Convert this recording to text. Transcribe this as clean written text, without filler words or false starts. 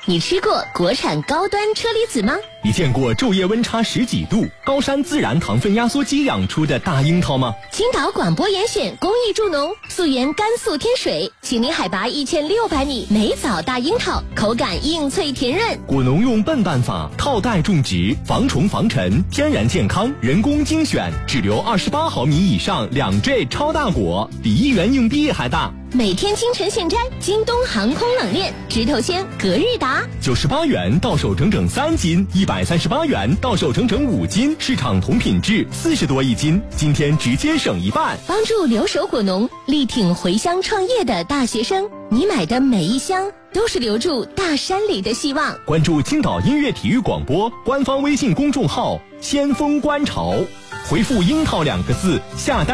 你吃过国产高端车厘子吗？ 你见过昼夜温差10几度、高山自然糖分压缩机养出的大樱桃吗？ 青岛广播严选公益助农，溯源甘肃天水，紧邻海拔1600米，梅枣大樱桃，口感硬脆甜润。 果农用笨办法套袋种植，防虫防尘，天然健康，人工精选，只留28毫米以上2坠超大果，比1元硬币还大。 每天清晨现摘，京东航空冷链，直头鲜，隔日达 ，98元到手整整3斤，138元到手整整5斤，市场同品质40多一斤，今天直接省一半， 帮助留守果农，力挺回乡创业的大学生。你买的每一箱都是留住大山里的希望。 关注青岛音乐体育广播官方微信公众号先锋观潮，回复樱桃2个字下单